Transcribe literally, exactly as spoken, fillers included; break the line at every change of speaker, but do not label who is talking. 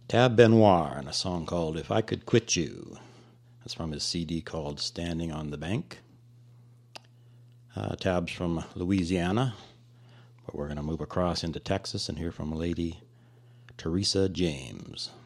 Tab Benoit and a song called If I Could Quit You. That's from his C D called Standing on the Bank. Uh, Tab's from Louisiana, but we're going to move across into Texas and hear from Lady Teresa James.